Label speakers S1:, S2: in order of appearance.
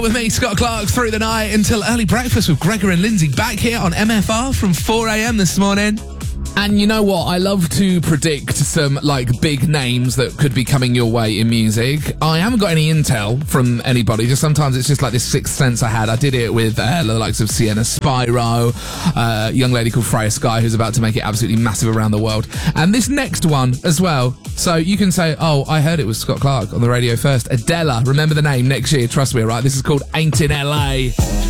S1: With me, Scott Clark, through the night until early breakfast with Gregor and Lindsay back here on MFR from 4 a.m. this morning.
S2: And you know what? I love to predict some, big names that could be coming your way in music. I haven't got any intel from anybody. Just sometimes it's just like this sixth sense I had. I did it with the likes of Sienna Spyro, a young lady called Freya Sky, who's about to make it absolutely massive around the world. And this next one as well. So you can say, oh, I heard it was Scott Clark on the radio first. Adela, remember the name next year. Trust me, all right? This is called Ain't in LA.